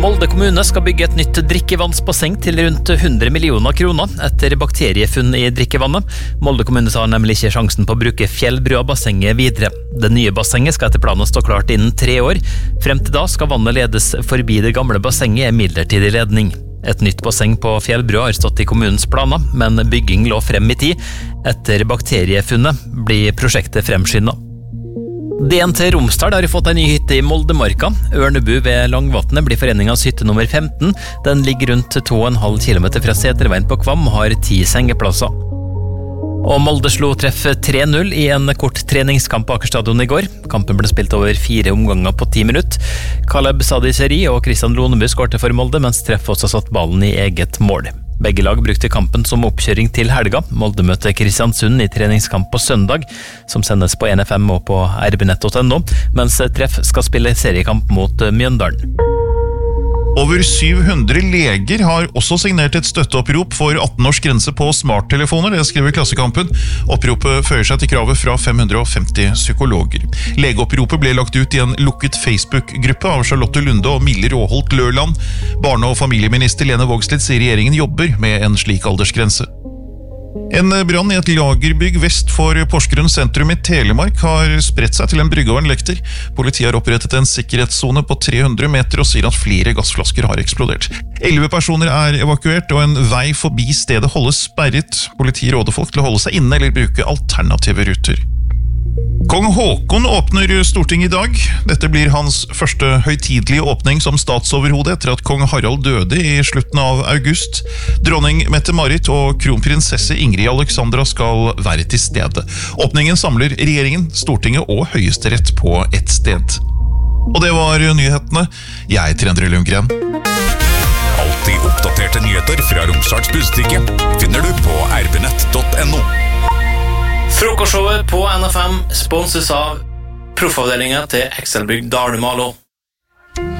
Molde kommune skal bygge et nytt drikkevannsbasseng til rundt 100 millioner kroner etter bakteriefunn i drikkevannet. Molde kommune tar nemlig ikke sjansen på å bruke Fjellbrua-bassenget videre. Det nye bassenget skal etter planen stå klart innen 3 år. Frem til da skal vannet ledes forbi det gamle bassenget i midlertidig ledning. Et nytt basseng på Fjellbrua har stått i kommunens planer, men bygging lå frem i tid. Etter bakteriefunnet blir prosjektet fremskyndet. DNT Romsdal har fått en ny hytte i Moldemarka. Ørnebu ved Langvatnet blir foreningens hytte nummer 15. Den ligger rundt 2,5 kilometer fra Seterveien på Kvam og har 10 sengeplasser. Og Molde slo treff 3-0 i en kort treningskamp på Akerstadion i går. Kampen ble spilt over 4 omganger på 10 minutter. Caleb Sadiseri og Kristian Lonebu skårte for Molde, mens treff også satt ballen i eget mål. Begge lag brukte kampen som oppkjøring til helga. Molde møter Kristiansund i treningskamp på søndag, som sendes på NFM og på rbnett.no, mens treff skal spille seriekamp mot Mjøndalen. Over 700 leger har også signert et støtteopprop for 18-års grense på smarttelefoner, det skriver Klassekampen. Oppropet fører seg til kravet fra 550 psykologer. Legeoppropet ble lagt ut i en lukket Facebook-gruppe av Charlotte Lunde og Mille Råholt Lørland. Barne- og familieminister Lene Vågslid sier regjeringen jobber med en slik aldersgrense. En brann i et lagerbygg vest for Porsgrunn sentrum i Telemark har spredt seg til en brygge og en lekter. Politiet har opprettet en sikkerhetszone på 300 meter og sier at flere gassflasker har eksplodert. 11 personer er evakuert, og en vei forbi stedet holdes sperret. Politiet råder folk til å holde seg inne eller bruke alternative ruter. Kong Håkon åpner Stortinget i dag. Dette blir hans første høytidelige åpning som statsoverhode etter at kong Harald døde i slutten av august. Dronning Mette-Marit og kronprinsesse Ingrid Alexandra skal være til stede. Åpningen samler regjeringen, Stortinget og Høyesterett på ett sted. Og det var nyhetene. Jeg heter Endre Lundgren. Alltid oppdaterte nyheter fra Romsdals Budstikke finner du på rbnett.no. Frokostshowet på NFM sponses av proffavdelingen til Excelbygg Dalmalo.